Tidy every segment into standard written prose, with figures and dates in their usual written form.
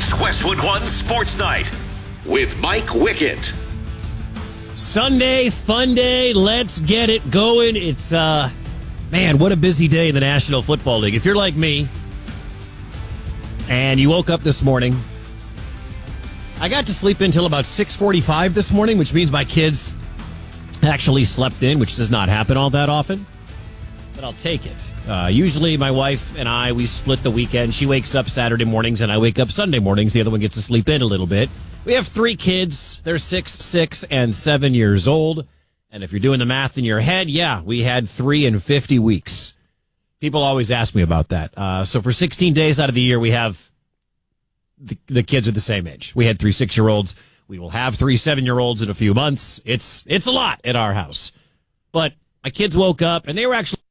It's Westwood One Sports Night with Mike Wickett. Sunday, fun day. Let's get it going. It's, man, what a busy day in the National Football League. If you're like me and you woke up this morning, I got to sleep until about 6:45 this morning, which means my kids actually slept in, which does not happen all that often. But I'll take it. Usually my wife and I, we split the weekend. She wakes up Saturday mornings and I wake up Sunday mornings. The other one gets to sleep in a little bit. We have 3 kids. They're 6, and 7 years old. And if you're doing the math in your head, yeah, we had 3 in 50 weeks. People always ask me about that. So for 16 days out of the year, we have the kids are the same age. We had 3 6-year-olds. We will have 3 7-year-olds in a few months. It's a lot at our house. But my kids woke up and they were actually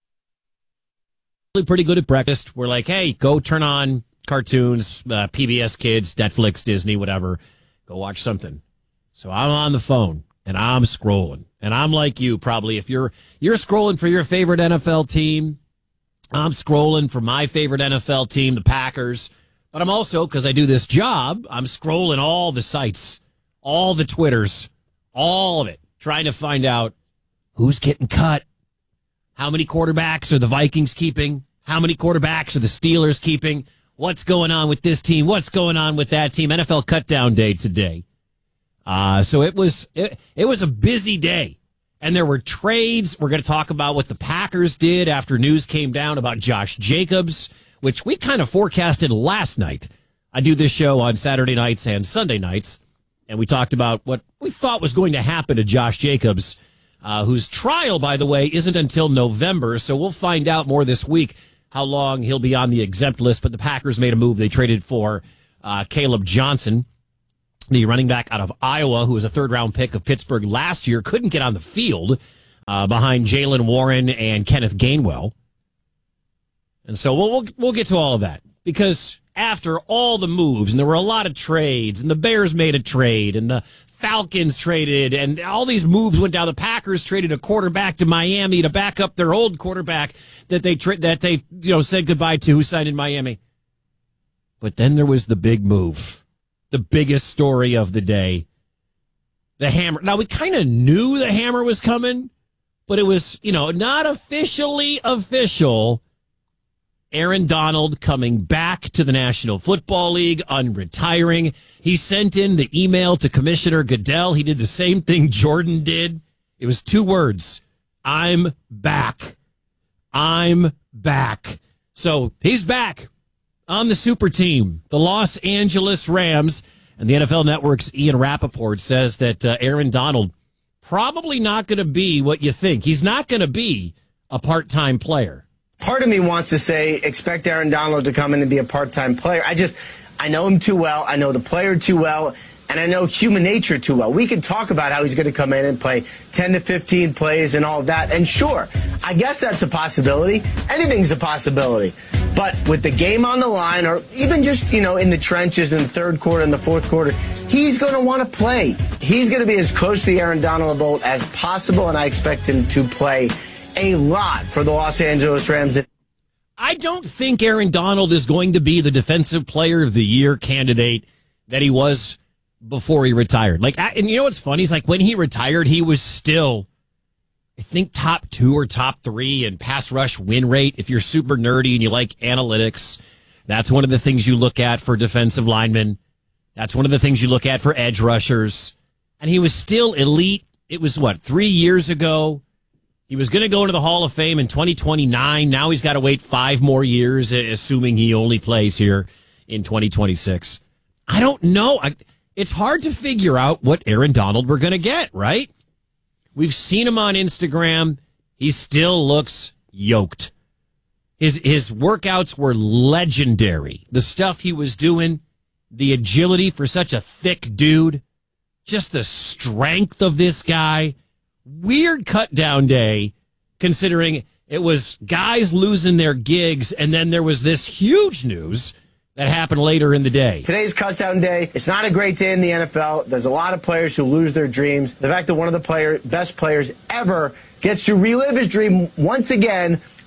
pretty good at breakfast. We're like, hey, go turn on cartoons, PBS Kids, Netflix, Disney, whatever. Go watch something. So I'm on the phone and I'm scrolling. And I'm like you, probably. If you're scrolling for your favorite NFL team, I'm scrolling for my favorite NFL team, the Packers. But I'm also, because I do this job, I'm scrolling all the sites, all the Twitters, all of it, trying to find out who's getting cut. How many quarterbacks are the Vikings keeping? How many quarterbacks are the Steelers keeping? What's going on with this team? What's going on with that team? NFL cutdown day today. So it was a busy day. And there were trades. We're going to talk about what the Packers did after news came down about Josh Jacobs, which we kind of forecasted last night. I do this show on Saturday nights and Sunday nights, and we talked about what we thought was going to happen to Josh Jacobs, whose trial, by the way, isn't until November, so we'll find out more this week how long he'll be on the exempt list. But the Packers made a move. They traded for Caleb Johnson, the running back out of Iowa, who was a third-round pick of Pittsburgh last year, couldn't get on the field behind Jaylen Warren and Kenneth Gainwell. And so we'll get to all of that, because after all the moves, and there were a lot of trades, and the Bears made a trade, and the Falcons traded, and all these moves went down. The Packers traded a quarterback to Miami to back up their old quarterback that they said goodbye to, who signed in Miami. But then there was the big move, the biggest story of the day, the hammer. Now, we kind of knew the hammer was coming, but it was, not officially official. Aaron Donald coming back to the National Football League, unretiring. He sent in the email to Commissioner Goodell. He did the same thing Jordan did. It was 2 words. I'm back. I'm back. So he's back on the super team, the Los Angeles Rams. And the NFL Network's Ian Rappaport says that Aaron Donald probably not going to be what you think. He's not going to be a part-time player. Part of me wants to say, expect Aaron Donald to come in and be a part-time player. I know him too well. I know the player too well. And I know human nature too well. We can talk about how he's going to come in and play 10 to 15 plays and all of that. And sure, I guess that's a possibility. Anything's a possibility. But with the game on the line, or even just, in the trenches in the third quarter and the fourth quarter, he's going to want to play. He's going to be as close to the Aaron Donald of old as possible, and I expect him to play a lot for the Los Angeles Rams. I don't think Aaron Donald is going to be the Defensive Player of the Year candidate that he was before he retired. And you know what's funny? Is when he retired, he was still, I think, top 2 or top 3 in pass rush win rate. If you're super nerdy and you like analytics, that's one of the things you look at for defensive linemen. That's one of the things you look at for edge rushers. And he was still elite. It was, 3 years ago? He was going to go into the Hall of Fame in 2029. Now he's got to wait 5 more years, assuming he only plays here in 2026. I don't know. It's hard to figure out what Aaron Donald we're going to get, right? We've seen him on Instagram. He still looks yoked. His workouts were legendary. The stuff he was doing, the agility for such a thick dude, just the strength of this guy. Weird cut down day, considering it was guys losing their gigs, and then there was this huge news that happened later in the day. Today's cut down day. It's not a great day in the NFL. There's a lot of players who lose their dreams. The fact that one of the best players ever gets to relive his dream once again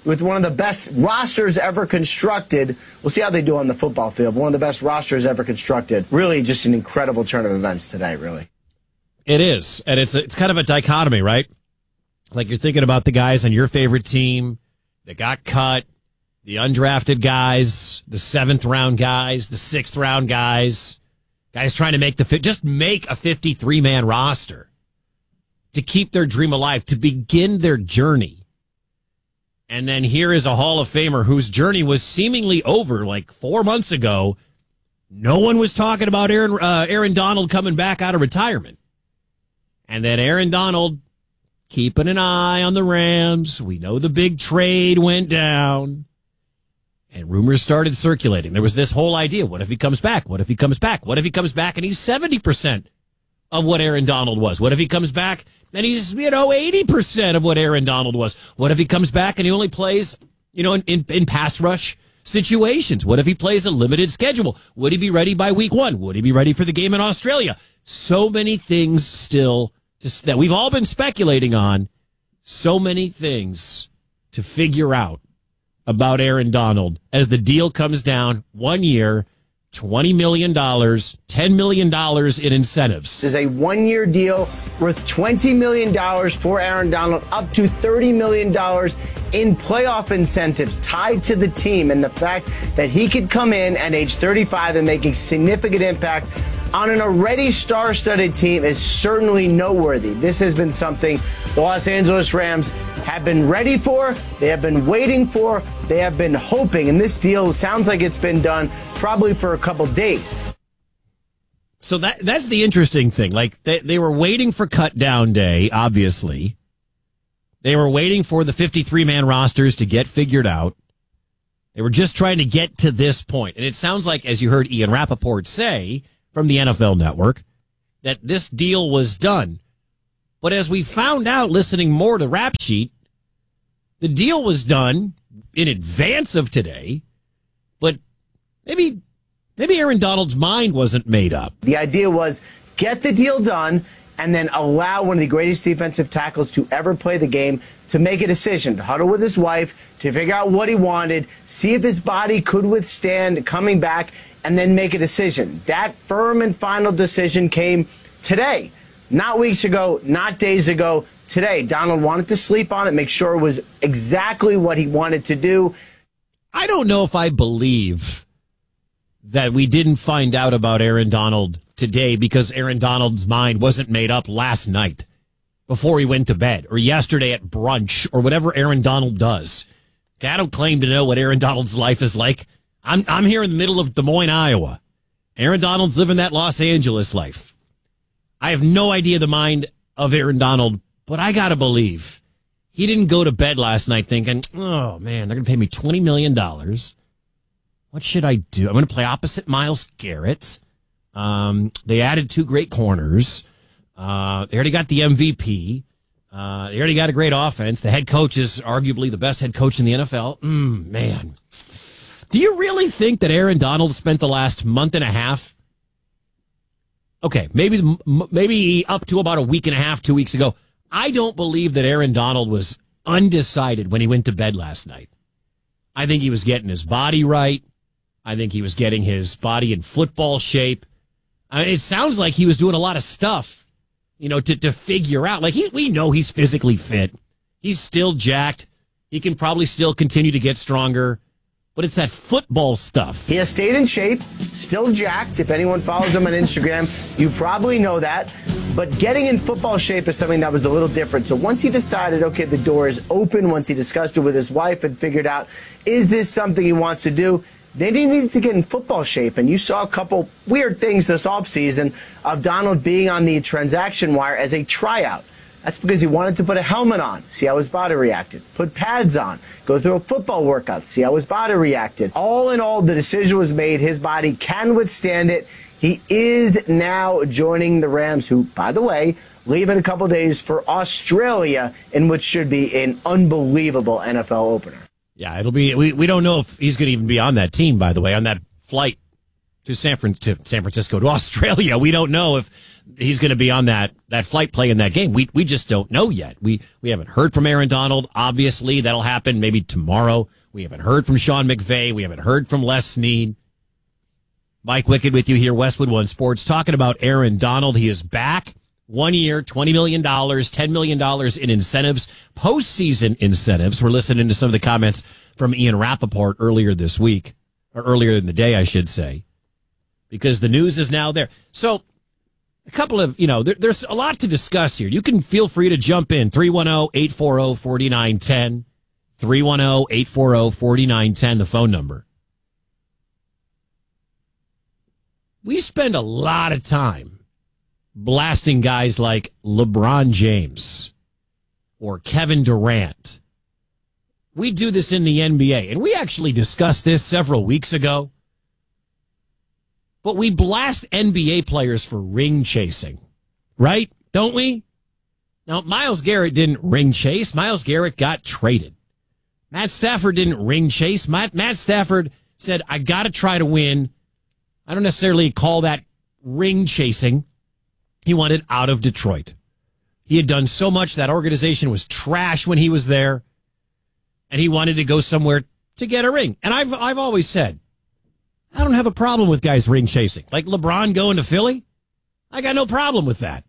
with one of the best rosters ever constructed. We'll see how they do on the football field. One of the best rosters ever constructed. Really just an incredible turn of events today, really. It is. And it's kind of a dichotomy, right? Like you're thinking about the guys on your favorite team that got cut, the undrafted guys, the 7th round guys, the 6th round guys trying to make just make a 53-man roster to keep their dream alive, to begin their journey. And then here is a Hall of Famer whose journey was seemingly over like 4 months ago. No one was talking about Aaron Donald coming back out of retirement. And then Aaron Donald keeping an eye on the Rams. We know the big trade went down. And rumors started circulating. There was this whole idea. What if he comes back? What if he comes back? What if he comes back and he's 70% of what Aaron Donald was? What if he comes back and he's, 80% of what Aaron Donald was? What if he comes back and he only plays, in pass rush situations? What if he plays a limited schedule? Would he be ready by week 1? Would he be ready for the game in Australia? So many things still that we've all been speculating on. So many things to figure out about Aaron Donald as the deal comes down 1 year, $20 million, $10 million in incentives. There's a 1-year deal worth $20 million for Aaron Donald, up to $30 million in playoff incentives tied to the team, and the fact that he could come in at age 35 and make a significant impact on an already star-studded team is certainly noteworthy. This has been something the Los Angeles Rams have been ready for, they have been waiting for, they have been hoping, and this deal sounds like it's been done probably for a couple days. So that's the interesting thing. Like, they were waiting for cut down day, obviously. They were waiting for the 53-man rosters to get figured out. They were just trying to get to this point. And it sounds like, as you heard Ian Rappaport say from the NFL Network, that this deal was done. But as we found out listening more to Rap Sheet, the deal was done in advance of today, but maybe Aaron Donald's mind wasn't made up. The idea was get the deal done and then allow one of the greatest defensive tackles to ever play the game to make a decision, to huddle with his wife, to figure out what he wanted, see if his body could withstand coming back, and then make a decision. That firm and final decision came today, not weeks ago, not days ago. Today, Donald wanted to sleep on it, make sure it was exactly what he wanted to do. I don't know if I believe that we didn't find out about Aaron Donald today because Aaron Donald's mind wasn't made up last night before he went to bed or yesterday at brunch or whatever Aaron Donald does. Okay, I don't claim to know what Aaron Donald's life is like. I'm here in the middle of Des Moines, Iowa. Aaron Donald's living that Los Angeles life. I have no idea the mind of Aaron Donald, but I got to believe he didn't go to bed last night thinking, oh, man, they're going to pay me $20 million. What should I do? I'm going to play opposite Myles Garrett. They added 2 great corners. They already got the MVP. They already got a great offense. The head coach is arguably the best head coach in the NFL. Man. Do you really think that Aaron Donald spent the last month and a half? Okay, maybe up to about a week and a half, 2 weeks ago. I don't believe that Aaron Donald was undecided when he went to bed last night. I think he was getting his body right. I think he was getting his body in football shape. I mean, it sounds like he was doing a lot of stuff, to figure out. Like, we know he's physically fit. He's still jacked. He can probably still continue to get stronger. But it's that football stuff. He has stayed in shape, still jacked. If anyone follows him on Instagram, you probably know that. But getting in football shape is something that was a little different. So once he decided, okay, the door is open, once he discussed it with his wife and figured out, is this something he wants to do? Then he needed to get in football shape. And you saw a couple weird things this offseason of Donald being on the transaction wire as a tryout. That's because he wanted to put a helmet on, see how his body reacted, put pads on, go through a football workout, see how his body reacted. All in all, the decision was made. His body can withstand it. He is now joining the Rams, who, by the way, leave in a couple days for Australia, in which should be an unbelievable NFL opener. Yeah, it'll be. We don't know if he's going to even be on that team, by the way, on that flight to San Francisco, to Australia. We don't know if he's going to be on that flight playing that game. We just don't know yet. We haven't heard from Aaron Donald. Obviously, that'll happen maybe tomorrow. We haven't heard from Sean McVay. We haven't heard from Les Snead. Mike Wicked with you here, Westwood One Sports, talking about Aaron Donald. He is back. 1 year, $20 million, $10 million in incentives, postseason incentives. We're listening to some of the comments from Ian Rappaport earlier this week, or earlier in the day, I should say, because the news is now there. So a couple of, there's a lot to discuss here. You can feel free to jump in. 310-840-4910. 310-840-4910, the phone number. We spend a lot of time blasting guys like LeBron James or Kevin Durant. We do this in the NBA, and we actually discussed this several weeks ago. But we blast NBA players for ring chasing, right? Don't we? Now, Myles Garrett didn't ring chase. Myles Garrett got traded. Matt Stafford didn't ring chase. Matt Stafford said, I got to try to win. I don't necessarily call that ring chasing. He wanted out of Detroit. He had done so much. That organization was trash when he was there. And he wanted to go somewhere to get a ring. And I've always said, I don't have a problem with guys ring chasing. Like LeBron going to Philly, I got no problem with that.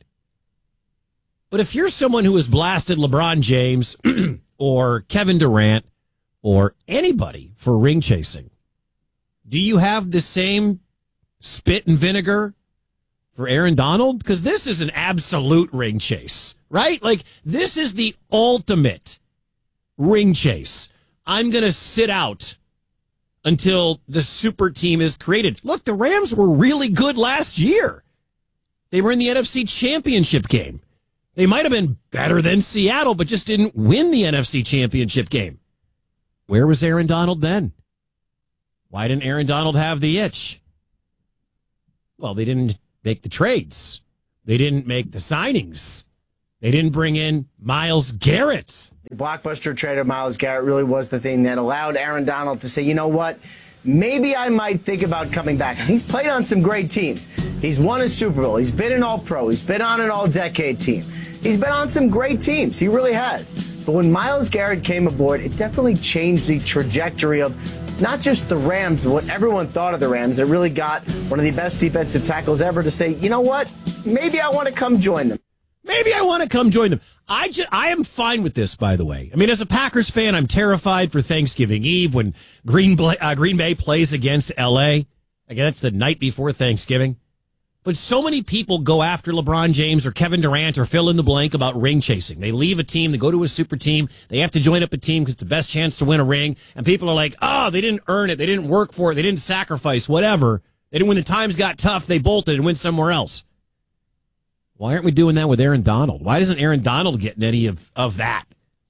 But if you're someone who has blasted LeBron James or Kevin Durant or anybody for ring chasing, do you have the same spit and vinegar for Aaron Donald? Because this is an absolute ring chase, right? Like, this is the ultimate ring chase. I'm going to sit out until the super team is created. Look, the Rams were really good last year. They were in the NFC Championship game. They might have been better than Seattle, but just didn't win the NFC Championship game. Where was Aaron Donald then? Why didn't Aaron Donald have the itch? Well, they didn't make the trades. They didn't make the signings. They didn't bring in Myles Garrett. The blockbuster trade of Myles Garrett really was the thing that allowed Aaron Donald to say, you know what, maybe I might think about coming back. He's played on some great teams. He's won a Super Bowl. He's been an All-Pro. He's been on an All-Decade team. He's been on some great teams. He really has. But when Myles Garrett came aboard, it definitely changed the trajectory of not just the Rams, but what everyone thought of the Rams. It really got one of the best defensive tackles ever to say, you know what, maybe I want to come join them. Maybe I want to come join them. I am fine with this, by the way. I mean, as a Packers fan, I'm terrified for Thanksgiving Eve when Green Bay plays against L.A. Again, that's the night before Thanksgiving. But so many people go after LeBron James or Kevin Durant or fill in the blank about ring chasing. They leave a team, they go to a super team, they have to join up a team because it's the best chance to win a ring. And people are like, oh, they didn't earn it, they didn't work for it, they didn't sacrifice, whatever. They didn't, when the times got tough, they bolted and went somewhere else. Why aren't we doing that with Aaron Donald? Why isn't Aaron Donald getting any of that?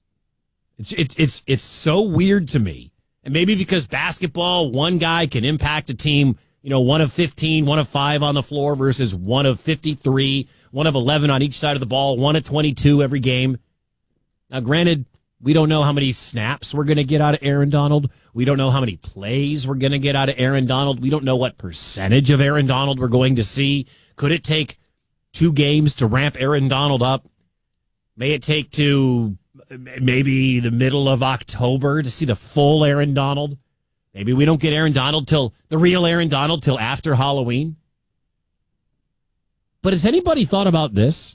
It's so weird to me. And maybe because basketball, one guy can impact a team, one of 15, one of 5 on the floor versus one of 53, one of 11 on each side of the ball, one of 22 every game. Now, granted, we don't know how many snaps we're going to get out of Aaron Donald. We don't know how many plays we're going to get out of Aaron Donald. We don't know what percentage of Aaron Donald we're going to see. Could it take 2 games to ramp Aaron Donald up? May it take to maybe the middle of October to see the full Aaron Donald? Maybe we don't get Aaron Donald the real Aaron Donald till after Halloween. But has anybody thought about this?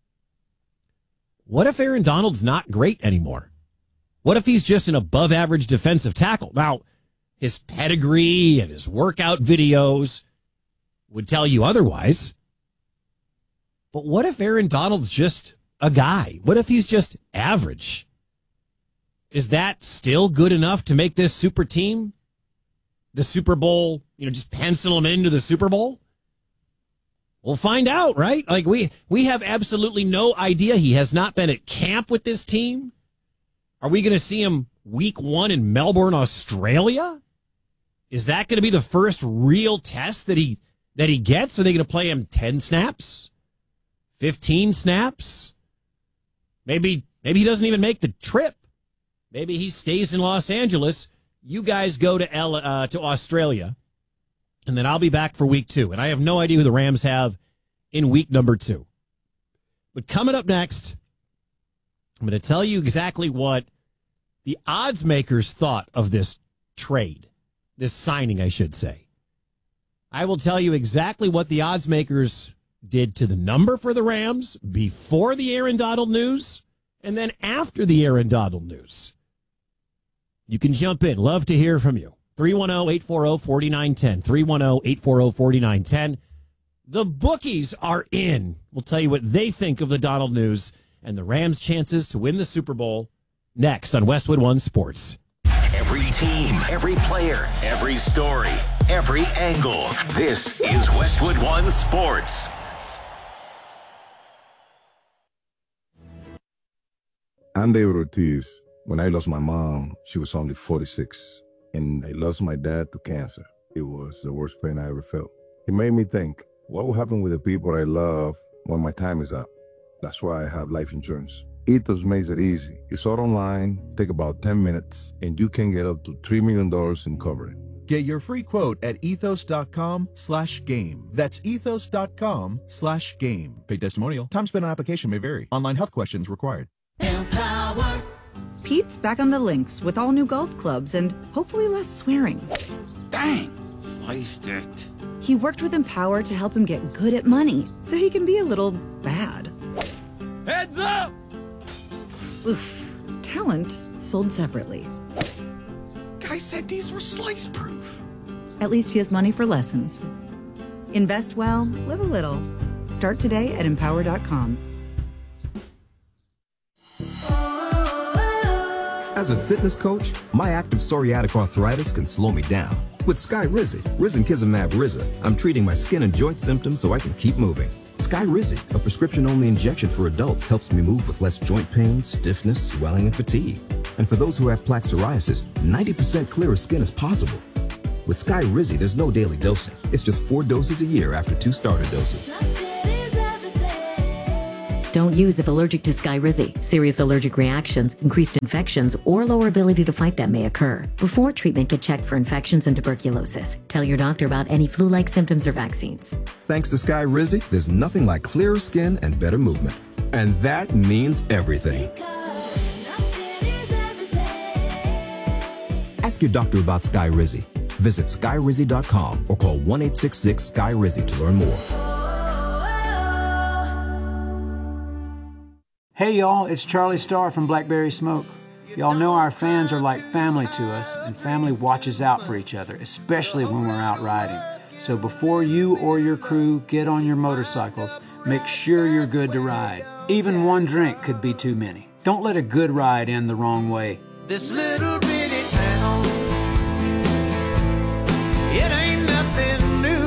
What if Aaron Donald's not great anymore? What if he's just an above average defensive tackle? Now, his pedigree and his workout videos would tell you otherwise. But what if Aaron Donald's just a guy? What if he's just average? Is that still good enough to make this super team? The Super Bowl, just pencil him into the Super Bowl? We'll find out, right? Like we have absolutely no idea. He has not been at camp with this team. Are we going to see him week 1 in Melbourne, Australia? Is that going to be the first real test that he gets? Are they going to play him 10 snaps? 15 snaps? Maybe he doesn't even make the trip. Maybe he stays in Los Angeles. You guys go to Australia, And then I'll be back for week 2. And I have no idea who the Rams have in week number 2. But coming up next, I'm going to tell you exactly what the odds makers thought of this trade, this signing, I should say. I will tell you exactly what the odds makers did to the number for the Rams before the Aaron Donald news and then after the Aaron Donald news. You can jump in. Love to hear from you. 310-840-4910. 310-840-4910. The bookies are in. We'll tell you what they think of the Donald news and the Rams' chances to win the Super Bowl next on Westwood One Sports. Every team, every player, every story, every angle. This is Westwood One Sports. I'm David Ortiz. When I lost my mom, she was only 46. And I lost my dad to cancer. It was the worst pain I ever felt. It made me think, what will happen with the people I love when my time is up? That's why I have life insurance. Ethos makes it easy. It's all online, take about 10 minutes, and you can get up to $3 million in coverage. Get your free quote at ethos.com/game. That's ethos.com/game. Paid testimonial. Time spent on application may vary. Online health questions required. Empower. Pete's back on the links with all new golf clubs and hopefully less swearing. Dang, sliced it. He worked with Empower to help him get good at money so he can be a little bad. Heads up! Oof. Talent sold separately. Guy said these were slice proof. At least he has money for lessons. Invest well, live a little. Start today at empower.com. As a fitness coach, my active psoriatic arthritis can slow me down. With Skyrizi, Risankizumab Riza, I'm treating my skin and joint symptoms so I can keep moving. Skyrizi, a prescription-only injection for adults, helps me move with less joint pain, stiffness, swelling, and fatigue. And for those who have plaque psoriasis, 90% clearer skin is possible. With Skyrizi, there's no daily dosing. It's just 4 doses a year after 2 starter doses. Don't use if allergic to Skyrizi. Serious allergic reactions, increased infections, or lower ability to fight them may occur. Before treatment, get checked for infections and tuberculosis. Tell your doctor about any flu-like symptoms or vaccines. Thanks to Skyrizi, there's nothing like clearer skin and better movement. And that means everything. Ask your doctor about Skyrizi. Visit Skyrizi.com or call 1-866-SKY-RIZI to learn more. Hey y'all, it's Charlie Starr from Blackberry Smoke. Y'all know our fans are like family to us, and family watches out for each other, especially when we're out riding. So before you or your crew get on your motorcycles, make sure you're good to ride. Even one drink could be too many. Don't let a good ride end the wrong way. This little bitty town, it ain't nothing new.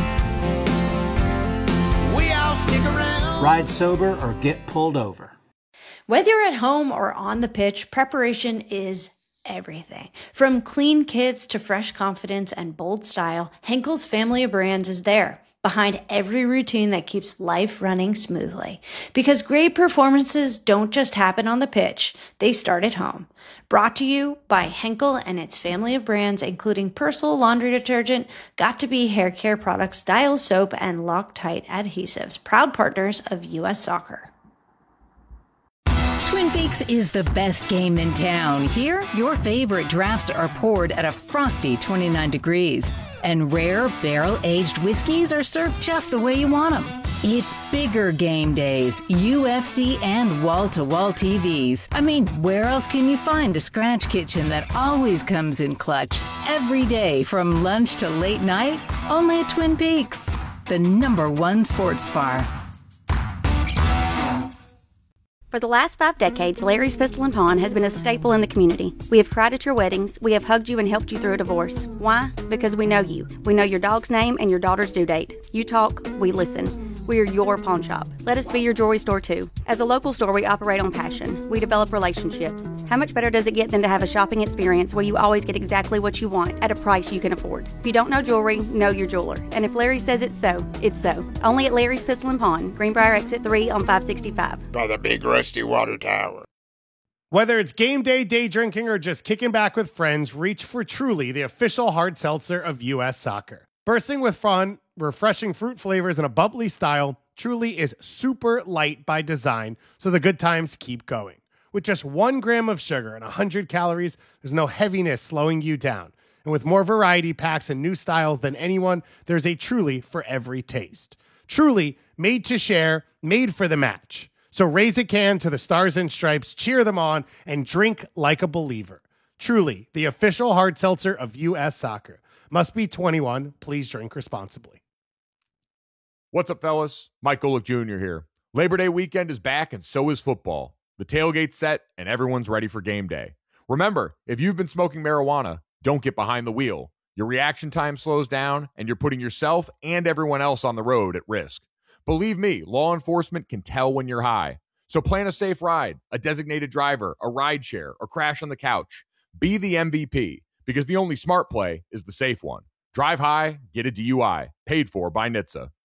We all stick around. Ride sober or get pulled over. Whether you're at home or on the pitch, preparation is everything. From clean kits to fresh confidence and bold style, Henkel's family of brands is there, behind every routine that keeps life running smoothly. Because great performances don't just happen on the pitch, they start at home. Brought to you by Henkel and its family of brands, including Persil laundry detergent, Got2b hair care products, Dial soap, and Loctite adhesives, proud partners of U.S. Soccer. Twin Peaks is the best game in town. Here, your favorite drafts are poured at a frosty 29 degrees. And rare, barrel-aged whiskeys are served just the way you want them. It's bigger game days, UFC, and wall-to-wall TVs. I mean, where else can you find a scratch kitchen that always comes in clutch? Every day, from lunch to late night, only at Twin Peaks, the #1 sports bar. For the last 5 decades, Larry's Pistol and Pawn has been a staple in the community. We have cried at your weddings. We have hugged you and helped you through a divorce. Why? Because we know you. We know your dog's name and your daughter's due date. You talk, we listen. We are your pawn shop. Let us be your jewelry store too. As a local store, we operate on passion. We develop relationships. How much better does it get than to have a shopping experience where you always get exactly what you want at a price you can afford? If you don't know jewelry, know your jeweler. And if Larry says it's so, it's so. Only at Larry's Pistol and Pawn, Greenbrier Exit 3 on 565. By the big rusty water tower. Whether it's game day, day drinking, or just kicking back with friends, reach for Truly, the official hard seltzer of U.S. Soccer. Bursting with fun, refreshing fruit flavors, and a bubbly style, Truly is super light by design, so the good times keep going. With just 1 gram of sugar and 100 calories, there's no heaviness slowing you down. And with more variety packs and new styles than anyone, there's a Truly for every taste. Truly, made to share, made for the match. So raise a can to the Stars and Stripes, cheer them on, and drink like a believer. Truly, the official hard seltzer of U.S. Soccer. Must be 21. Please drink responsibly. What's up, fellas? Mike Golick Jr. here. Labor Day weekend is back, and so is football. The tailgate's set, and everyone's ready for game day. Remember, if you've been smoking marijuana, don't get behind the wheel. Your reaction time slows down, and you're putting yourself and everyone else on the road at risk. Believe me, law enforcement can tell when you're high. So plan a safe ride, a designated driver, a ride share, or crash on the couch. Be the MVP, because the only smart play is the safe one. Drive high, get a DUI. Paid for by NHTSA.